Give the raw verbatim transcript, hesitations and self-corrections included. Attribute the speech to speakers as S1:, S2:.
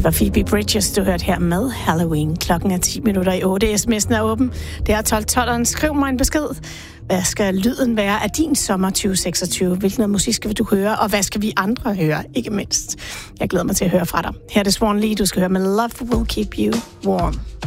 S1: Det var Phoebe Bridgers, du hørte her med Halloween. Klokken er ti minutter i otte. sms'en er åben. Det er tolv tolv. Skriv mig en besked. Hvad skal lyden være af din sommer tyve seksogtyve? Hvilken noget musik skal du høre? Og hvad skal vi andre høre? Ikke mindst. Jeg glæder mig til at høre fra dig. Her er det Swan Lee, du skal høre med Love Will Keep You Warm.